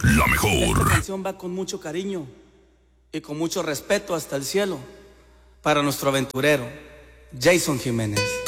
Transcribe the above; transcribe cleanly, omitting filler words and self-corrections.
La mejor. Esta canción va con mucho cariño y con mucho respeto hasta el cielo para nuestro aventurero, Jason Jiménez.